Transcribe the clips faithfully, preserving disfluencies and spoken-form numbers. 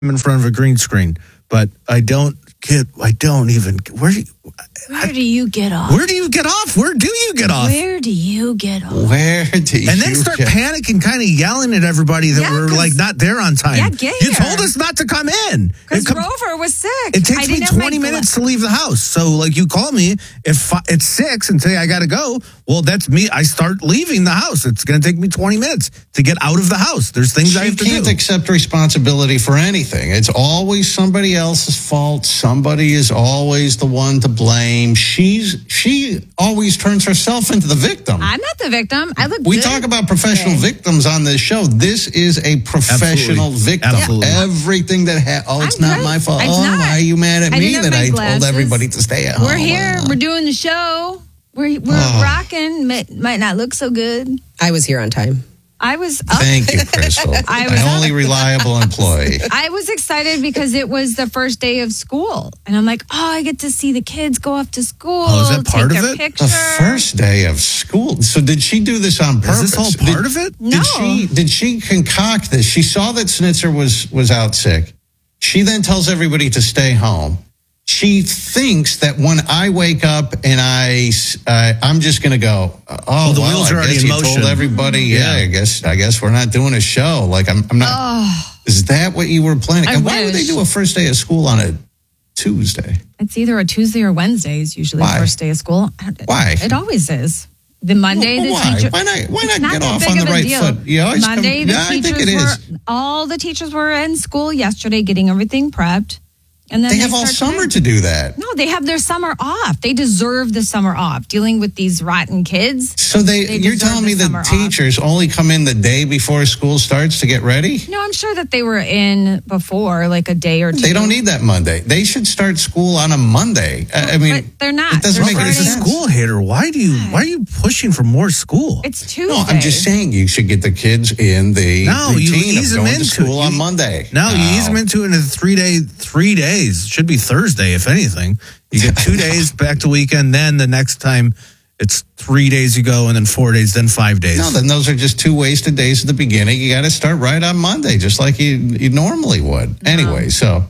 in front of a green screen, but I don't get, I don't even, where do you, Where do you get off? Where do you get off? Where do you get off? Where do you get off? Where do you And then start get panicking, kind of yelling at everybody that Yeah, we're 'cause- like not there on time. Yeah, get You here. told us not to come in. Because It com- Rover was sick. It takes I me didn't have my twenty gla- minutes to leave the house. So, like, you call me if fi- it's six and say I got to go. Well, that's me. I start leaving the house. It's going to take me twenty minutes to get out of the house. There's things I She have to can't do. accept responsibility for anything. It's always somebody else's fault. Somebody is always the one to blame. She's she always turns herself into the victim. I'm not the victim. I look We good. talk about professional Okay. victims on this show. This is a professional Absolutely. victim. Absolutely. Everything that ha- oh, it's I'm not good. my fault. It's Oh, not. why are you mad at I me didn't have that my I glasses. told everybody to stay at home? We're here. We're doing the show. We're we're Oh. rocking. Might, might not look so good. I was here on time. I was up. Thank you, Crystal. I My was- only reliable employee. I was excited because it was the first day of school, and I'm like, oh, I get to see the kids go off to school. Oh, is that take part of their it? Picture. The first day of school. So did she do this on purpose? Is this all Did- part of it? No. Did she did she concoct this? She saw that Snitzer was was out sick. She then tells everybody to stay home. She thinks that when I wake up and I uh, I'm just going to go, oh, Oh, the well, wheels I are already guess in you motion. told everybody, yeah, Yeah. I guess I guess we're not doing a show. Like I'm I'm not. Oh, Is that what you were planning? I and why would they wish. do a first day of school on a Tuesday? it's either a Tuesday or Wednesday is usually Why? the first day of school. Why? It always is. The Monday, Well, the why? teacher. Why not? Why It's not get that off big on the of a right deal. foot? You always come- Monday, the yeah, I teachers think it were is. all the teachers were in school yesterday, getting everything prepped, and then They they, have all start summer today. to do that. No, they have their summer off. They deserve the summer off. Dealing with these rotten kids. So they, They you're deserve telling the me the summer off. teachers only come in the day before school starts to get ready? No, I'm sure that they were in before, like a day or two. They don't need that Monday. They should start school on a Monday. I I mean, but they're not. It doesn't They're make any As a starting- sense. school hater, why do you why are you pushing for more school? It's Tuesday. No, I'm just saying you should get the kids in the No, you routine ease of them going to into school it. on You- Monday. No, you ease them into it in a three day, three days. Should be Thursday, if anything. You get two days back to weekend, then the next time it's three days you go, and then four days, then five days. No, then those are just two wasted days at the beginning. You got to start right on Monday, just like you, you normally would. Anyway, so,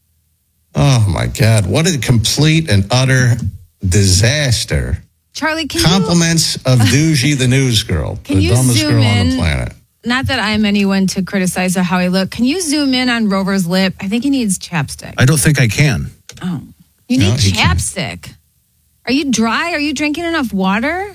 oh my God, what a complete and utter disaster. Charlie, can Compliments of Doogie the news girl, Can the you dumbest zoom girl on in? the planet. you, not that I'm anyone to criticize how I look, can you zoom in on Rover's lip? I think he needs chapstick. I don't think I can. Oh, you No, need he can't. chapstick. Are you dry? Are you drinking enough water?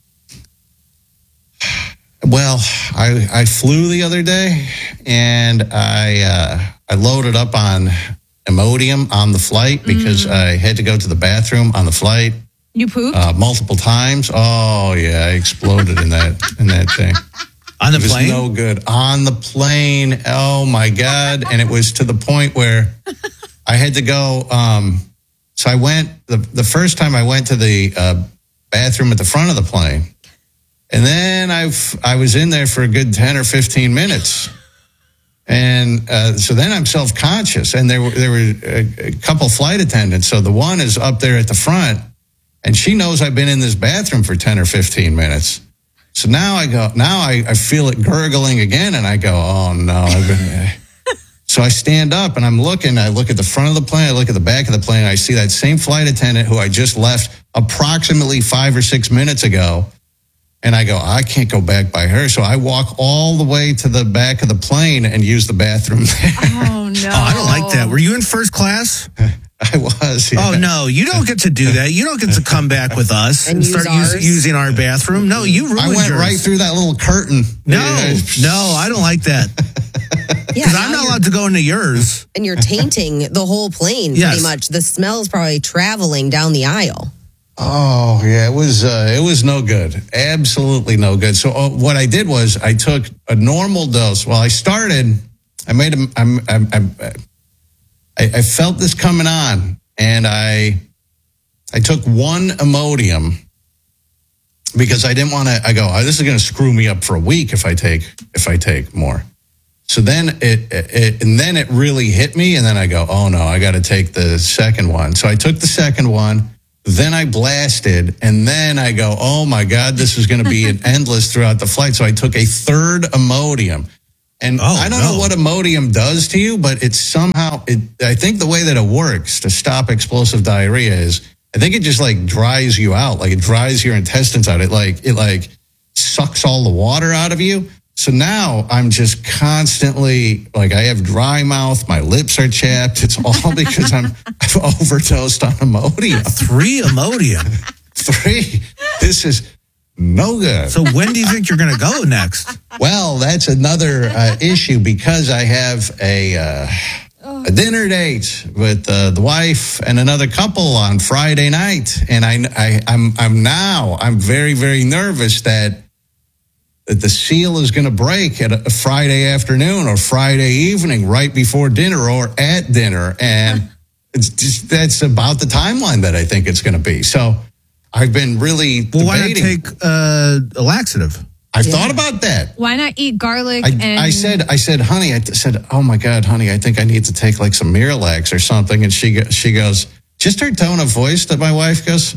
Well, I I flew the other day, and I uh, I loaded up on Imodium on the flight because I had to go to the bathroom on the flight You pooped? uh, multiple times. Oh yeah, I exploded in that in that thing. On the It was plane? no good on the plane. Oh my God! And it was to the point where I had to go. Um, so I went the the first time I went to the uh, bathroom at the front of the plane. And then I've I was in there for a good ten or fifteen minutes, and uh, so then I'm self conscious. And there were there were a, a couple flight attendants. So the one is up there at the front, and she knows I've been in this bathroom for ten or fifteen minutes. So now I go now I, I feel it gurgling again, and I go, oh no! I've been. So I stand up and I'm looking. I look at the front of the plane. I look at the back of the plane. I see that same flight attendant who I just left approximately five or six minutes ago. And I go, I can't go back by her. So I walk all the way to the back of the plane and use the bathroom there. Oh, no. Oh, I don't like that. Were you in first class? I was. Yeah. Oh, no. You don't get to do that. You don't get to come back with us and, And start use use, ours? using our bathroom. No, you ruined I went yours. right through that little curtain. No, Yeah. no, I don't like that. Yeah, Because now I'm not you're- allowed to go into yours. And you're tainting the whole plane Yes. pretty much. The smell's probably traveling down the aisle. Oh yeah, it was uh, it was no good, absolutely no good. So uh, what I did was I took a normal dose. Well, I started. I made a. I'm, I'm, I'm, I, I felt this coming on, and I I took one Imodium because I didn't want to. I go, oh, this is going to screw me up for a week if I take if I take more. So then it, it and then it really hit me, and then I go, oh no, I got to take the second one. So I took the second one. Then I blasted, and then I go, oh my God, this is going to be an endless throughout the flight. So I took a third Imodium, And Oh, I don't no. know what Imodium does to you, but it's somehow, it, I think the way that it works to stop explosive diarrhea is, I think it just like dries you out. Like it dries your intestines out. It like, it like sucks all the water out of you. So now I'm just constantly like, I have dry mouth. My lips are chapped. It's all because I'm, I've overdosed on Imodium. Three Imodium. Three. This is no good. So when do you think you're going to go next? Well, that's another uh, issue because I have a uh, a dinner date with uh, the wife and another couple on Friday night, and I, I I'm I'm now I'm very very nervous that that the seal is going to break at a Friday afternoon or Friday evening, right before dinner or at dinner, and it's just that's about the timeline that I think it's going to be. So I've been really Well, why not debating. take uh, a laxative? I've thought about that. Why not eat garlic I, and I said, I said, honey, I said, oh my God, honey, I think I need to take like some Miralax or something. And she go- she goes, just her tone of voice that my wife goes,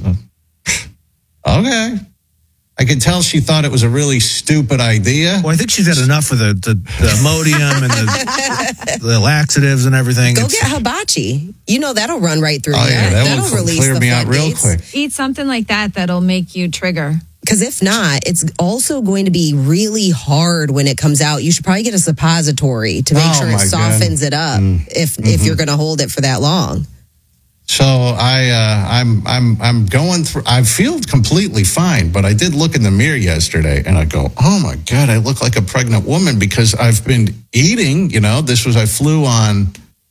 okay. I could tell she thought it was a really stupid idea. Well, I think she's had enough of the, the, the Imodium and the, the laxatives and everything. Go It's- get hibachi. You know that'll run right through Oh you. yeah, that That'll will release clear the me out real floodgates. quick. eat something like that that'll make you trigger. Because if not, it's also going to be really hard when it comes out. You should probably get a suppository to make Oh, sure it my God. softens it up if if you're going to hold it for that long. So I, uh, I'm, I'm, I'm going through. I feel completely fine, but I did look in the mirror yesterday, and I go, "Oh my God, I look like a pregnant woman because I've been eating." You know, this was I flew on.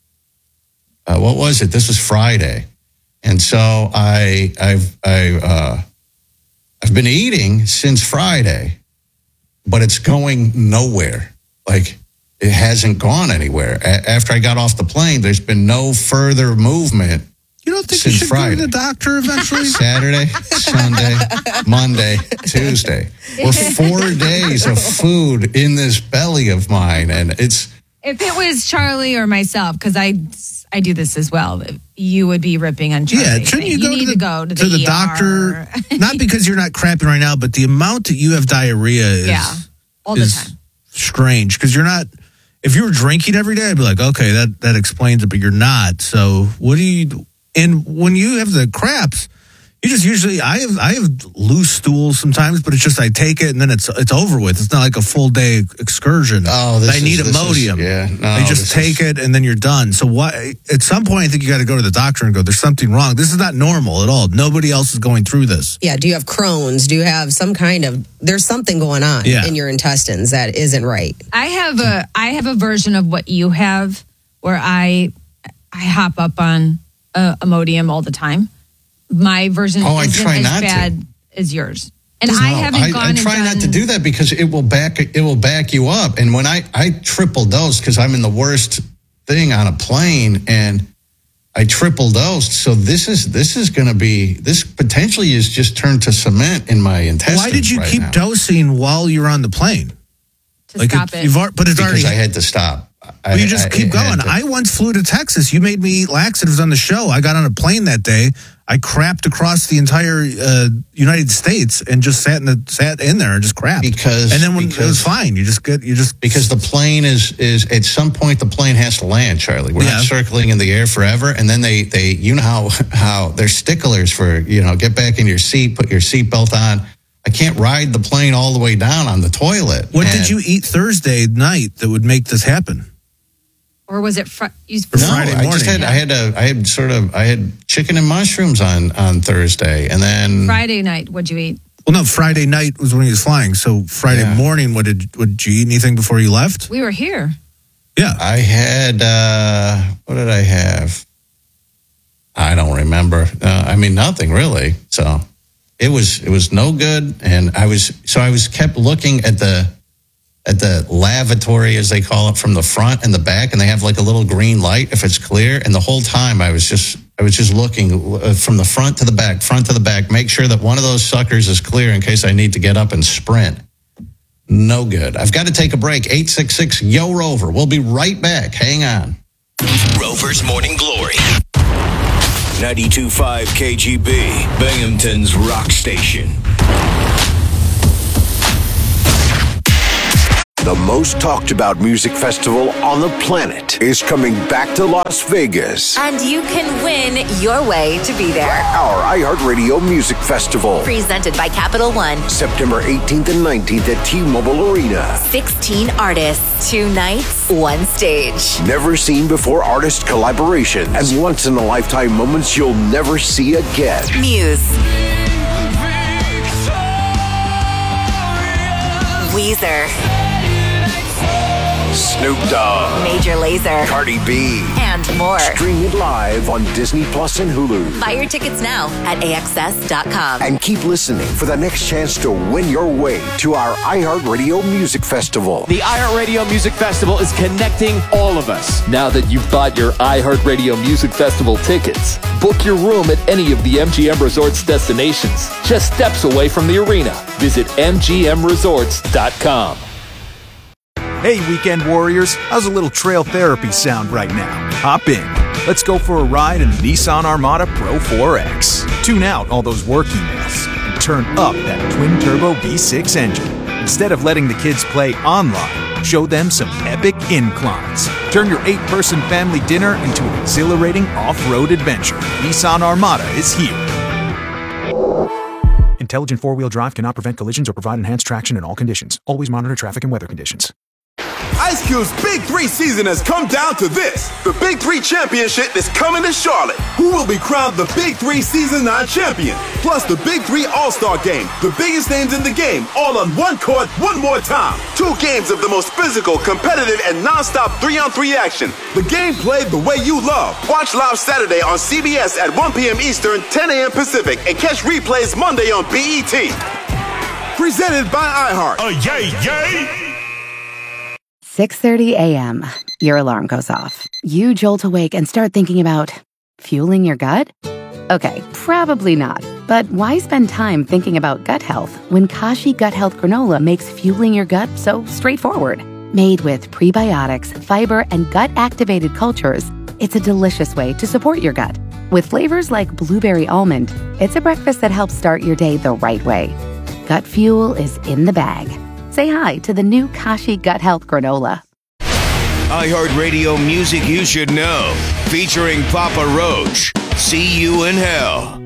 Uh, what was it? This was Friday, and so I, I've, I, uh, I've been eating since Friday, but it's going nowhere. Like it hasn't gone anywhere. A- after I got off the plane, there's been no further movement. You don't think you Since should Friday. go to the doctor eventually? Saturday, Sunday, Monday, Tuesday. We're four days of food in this belly of mine, and it's If it was Charlie or myself, because I I do this as well, you would be ripping on Charlie. Yeah, shouldn't you, go need to the, to go to the, E R. doctor? Not because you're not crapping right now, but the amount that you have diarrhea is, Yeah, all the is time. strange because you're not. If you were drinking every day, I'd be like, okay, that that explains it, but you're not. So what do you? And when you have the craps, you just usually I have I have loose stools sometimes, but it's just I take it and then it's it's over with. It's not like a full day excursion. Oh, this I need is- this Imodium. is- yeah, no, I just this take is- it and then you're done. So why? At some point, I think you got to go to the doctor and go. There's something wrong. This is not normal at all. Nobody else is going through this. Yeah. Do you have Crohn's? Do you have some kind of? There's something going on Yeah. in your intestines that isn't right. I have a I have a version of what you have where I I hop up on uh, Imodium all the time. My version Oh, I isn't try as not to. bad as yours, and I No, haven't I, gone. I and try not done- to do that because it will back it will back you up. And when I I triple dose because I'm in the worst thing on a plane and I triple dosed. So this is this is going to be this potentially is just turned to cement in my intestines. Why did you right keep now. dosing while you're on the plane? to stop it, it. You've, al- but it's Because already. I had to stop. I, Well, you just I- keep I had going. to- I once flew to Texas. You made me eat laxatives on the show. I got on a plane that day. I crapped across the entire uh, United States and just sat in the sat in there and just crapped. Because- and then when it was because- fine, you just get you just Because the plane is is at some point the plane has to land, Charlie. We're Yeah. not circling in the air forever. And then they they you know how how they're sticklers for, you know, get back in your seat, put your seatbelt on. I can't ride the plane all the way down on the toilet. What And- did you eat Thursday night that would make this happen? or was it fr- you, No, Friday I just morning? had I had a I had sort of I had chicken and mushrooms on on Thursday, and then Friday night? What'd you eat? Well, no, Friday night was when he was flying. So Friday Yeah. morning, what did would you eat anything before you left? We were here. Yeah, I had uh, what did I have? I don't remember. Uh, I mean, nothing really. So it was it was no good, and I was so I was kept looking at the at the lavatory, as they call it, from the front and the back, and they have like a little green light if it's clear. And the whole time I was just I was just looking uh, from the front to the back, front to the back, make sure that one of those suckers is clear in case I need to get up and sprint. No good. I've got to take a break. eight six six, Y O Rover. We'll be right back. Hang on. Rover's Morning Glory. ninety-two point five K G B, Binghamton's rock station. The most talked about music festival on the planet is coming back to Las Vegas. And you can win your way to be there. Our iHeartRadio Music Festival. Presented by Capital One. September eighteenth and nineteenth at T-Mobile Arena. sixteen artists, two nights, one stage. Never seen before artist collaborations and once in a lifetime moments you'll never see again. Muse. Weezer. Snoop Dogg. Major Lazer. Cardi B. And more. Stream it live on Disney Plus and Hulu. Buy your tickets now at A X S dot com. And keep listening for the next chance to win your way to our iHeartRadio Music Festival. The iHeartRadio Music Festival is connecting all of us. Now that you've bought your iHeartRadio Music Festival tickets, book your room at any of the M G M Resorts destinations, just steps away from the arena. Visit M G M resorts dot com. Hey, Weekend Warriors, how's a little trail therapy sound right now? Hop in. Let's go for a ride in the Nissan Armada Pro four X. Tune out all those work emails and turn up that twin-turbo V six engine. Instead of letting the kids play online, show them some epic inclines. Turn your eight-person family dinner into an exhilarating off-road adventure. Nissan Armada is here. Intelligent four-wheel drive cannot prevent collisions or provide enhanced traction in all conditions. Always monitor traffic and weather conditions. Ice Cube's Big Three season has come down to this. The Big Three Championship is coming to Charlotte. Who will be crowned the Big Three Season nine champion? Plus the Big Three All-Star Game. The biggest names in the game, all on one court, one more time. Two games of the most physical, competitive, and non-stop three-on-three action. The game played the way you love. Watch live Saturday on C B S at one p.m. Eastern, ten a.m. Pacific, and catch replays Monday on B E T. Presented by iHeart. Oh, yay, yay! six thirty a.m. Your alarm goes off. You jolt awake and start thinking about fueling your gut? Okay, probably not. But why spend time thinking about gut health when Kashi Gut Health Granola makes fueling your gut so straightforward? Made with prebiotics, fiber, and gut-activated cultures, it's a delicious way to support your gut. With flavors like blueberry almond, it's a breakfast that helps start your day the right way. Gut fuel is in the bag. Say hi to the new Kashi Gut Health Granola. iHeartRadio Music You Should Know, featuring Papa Roach. See You in Hell.